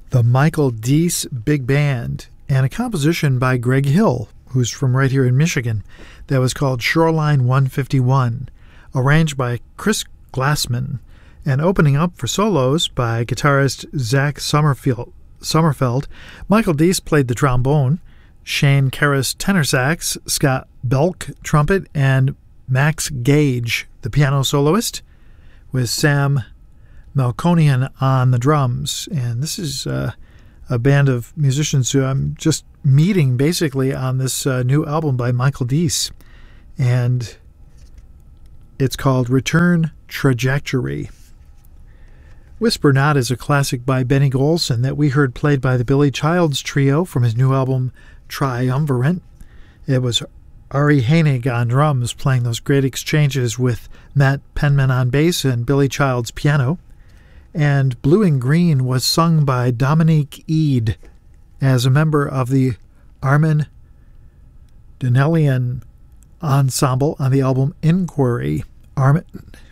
the Michael Deese Big Band, and a composition by Greg Hill, who's from right here in Michigan, that was called Shoreline 151, arranged by Chris Glassman, and opening up for solos by guitarist Zach Sommerfeld. Michael Deese played the trombone, Shane Karras tenor sax, Scott Belk trumpet, and Max Gage, the piano soloist, with Sam Melkonian on the drums. And this is a band of musicians who I'm just meeting basically on this new album by Michael Deese. And it's called Return Trajectory. Whisper Not is a classic by Benny Golson that we heard played by the Billy Childs Trio from his new album Triumvirate. It was Ari Heinig on drums playing those great exchanges with Matt Penman on bass and Billy Childs piano. And Blue and Green was sung by Dominique Eade as a member of the Armin Donnellian Ensemble on the album Inquiry. Armin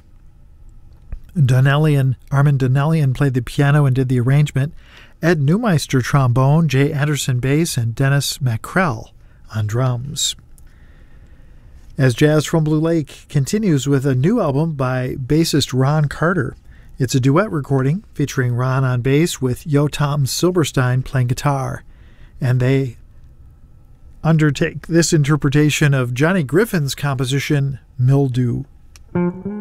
Donnellian played the piano and did the arrangement. Ed Neumeister trombone, Jay Anderson bass, and Dennis Mackrell on drums. As Jazz from Blue Lake continues with a new album by bassist Ron Carter. It's a duet recording featuring Ron on bass with Yotam Silberstein playing guitar. And they undertake this interpretation of Johnny Griffin's composition, Mildew.